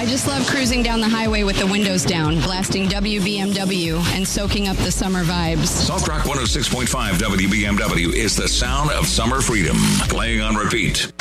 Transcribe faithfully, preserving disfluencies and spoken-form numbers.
I just love cruising down the highway with the windows down, blasting W B M W and soaking up the summer vibes. Soft Rock one oh six point five W B M W is the sound of summer freedom. Playing on repeat.